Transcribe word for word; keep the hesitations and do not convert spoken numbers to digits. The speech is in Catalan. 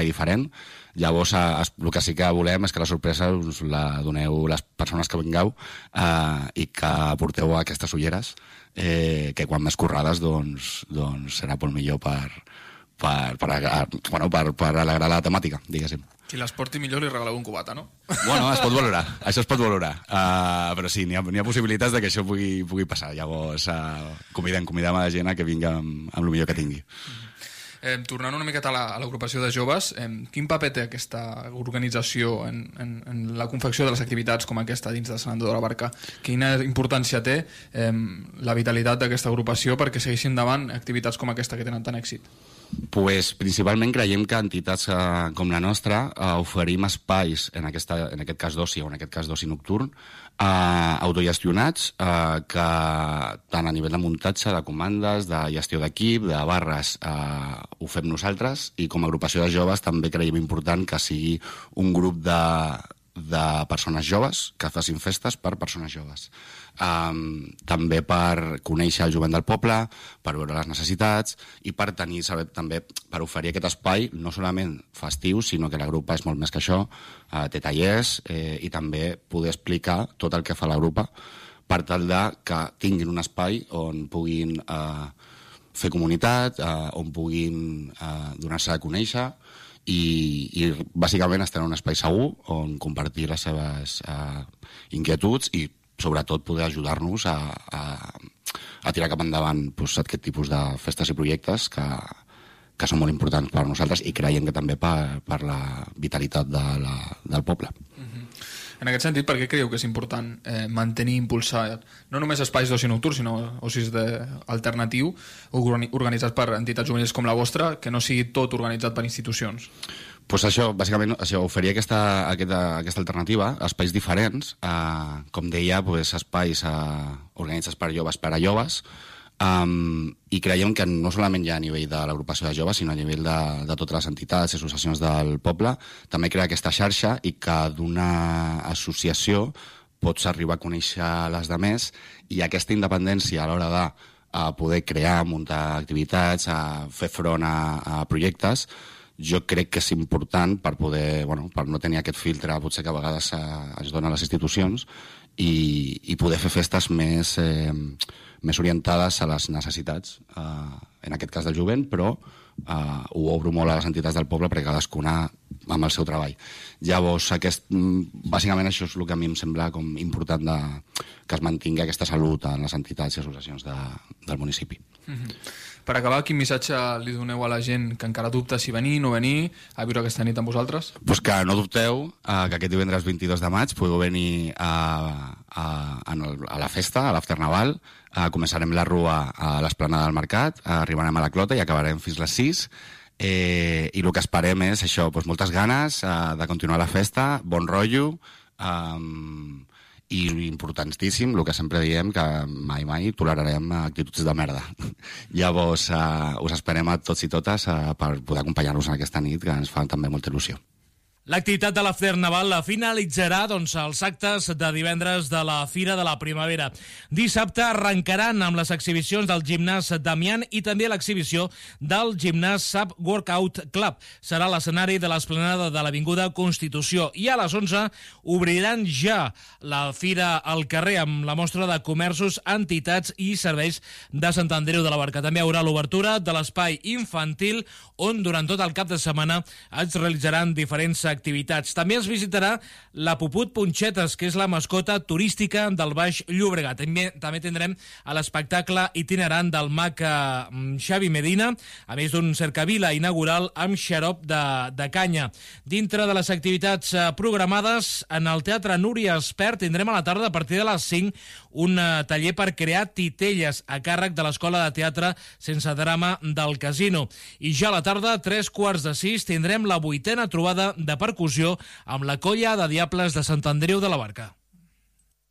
espai diferent. Llavors, el que sí que volem és que la sorpresa us la doneu les persones que vingueu eh, i que porteu aquestes ulleres, eh, que quan més currades doncs, doncs serà molt millor per, per, per, bueno, per, per alegrar la temàtica, diguéssim. Qui les porti millor li regaleu un cubata, no? Bueno, es pot valorar, això es pot valorar. Uh, però sí, n'hi ha, n'hi ha possibilitats de que això pugui, pugui passar. Llavors, uh, convidem, convidem a la gent a que vingui amb, amb el millor que tingui. Eh, tornant una miqueta a l'agrupació de joves, eh, quin paper té aquesta organització en, en, en la confecció de les activitats com aquesta dins de Sant Andreu de la Barca? Quina importància té eh, la vitalitat d'aquesta agrupació perquè segueixin endavant activitats com aquesta que tenen tant èxit? Pues, principalment creiem que entitats eh, com la nostra eh, oferim espais, en, aquesta, en aquest cas d'oci o en aquest cas d'oci nocturn, eh, autogestionats, eh, que tant a nivell de muntatge, de comandes, de gestió d'equip, de barres, eh, ho fem nosaltres, i com a agrupació de joves també creiem important que sigui un grup de, de persones joves que facin festes per persones joves. Um, també per conèixer el jovent del poble, per veure les necessitats i per tenir, saber, també per oferir aquest espai no solament festiu, sinó que la grupa és molt més que això, uh, té tallers eh, i també poder explicar tot el que fa la grupa per tal de que tinguin un espai on puguin uh, fer comunitat, uh, on puguin uh, donar-se a conèixer i, i bàsicament estar en un espai segur on compartir les seves uh, inquietuds i sobretot poder ajudar-nos a, a, a tirar cap endavant doncs, aquest tipus de festes i projectes que, que són molt importants per a nosaltres i creiem que també per, per la vitalitat de la, del poble. Mm-hmm. En aquest sentit, per què creieu que és important eh, mantenir i impulsar no només espais d'oci nocturn, sinó ocis alternatiu organitzats per entitats juvenils com la vostra, que no sigui tot organitzat per institucions? Pues això, bàsicament, això, oferir aquesta, aquesta, aquesta alternativa, espais diferents, eh, com deia, pues, espais eh, organitzats per joves per a joves, um, i creiem que no solament ja a nivell de l'agrupació de joves, sinó a nivell de, de totes les entitats i associacions del poble, també crear aquesta xarxa i que d'una associació pots arribar a conèixer les demés i aquesta independència a l'hora de a poder crear, muntar activitats, a fer front a, a projectes, jo crec que és important per poder, bueno, per no tenir aquest filtre potser que a vegades eh, ens donen les institucions i, i poder fer festes més, eh, més orientades a les necessitats, eh, en aquest cas del jovent, però eh, ho obro molt a les entitats del poble perquè cadascuna amb el seu treball. Llavors, aquest, bàsicament això és el que a mi em sembla com important de, que es mantingui aquesta salut en les entitats i associacions de, del municipi. Mm-hmm. Per acabar, quin missatge li doneu a la gent que encara dubta si venir o no venir a viure aquesta nit amb vosaltres? Pues que no dubteu, eh, que aquest divendres vint-i-dos de maig podeu venir a, a, a, a la festa, a l'Afternaval. Eh, començarem la rua a l'esplanada del Mercat, eh, arribarem a la Clota i acabarem fins les sis. Eh, I el que esperem és això, pues, moltes ganes eh, de continuar la festa, bon rotllo, eh, i importantíssim, el que sempre diem, que mai mai tolerarem actituds de merda. Llavors, eh, us esperem a tots i totes eh, per poder acompanyar-nos en aquesta nit, que ens fa també molta il·lusió. L'activitat de l'Afternaval finalitzarà doncs, els actes de divendres de la Fira de la Primavera. Dissabte arrencaran amb les exhibicions del gimnàs Damián i també l'exhibició del gimnàs S A P Workout Club. Serà l'escenari de l'esplanada de l'Avinguda Constitució i a les onze obriran ja la Fira al carrer amb la mostra de comerços, entitats i serveis de Sant Andreu de la Barca. També hi haurà l'obertura de l'espai infantil on durant tot el cap de setmana es realitzaran diferents activitats. També ens visitarà la Puput Punxetes, que és la mascota turística del Baix Llobregat. També, també tindrem l'espectacle itinerant del mag Xavi Medina, a més d'un cercavila inaugural amb xarop de, de canya. Dintre de les activitats programades, en el Teatre Núria Espert tindrem a la tarda a partir de les cinc un taller per crear titelles a càrrec de l'Escola de Teatre Sense Drama del Casino. I ja a la tarda, a tres quarts de sis, tindrem la vuitena trobada de percussió amb la Colla de Diables de Sant Andreu de la Barca.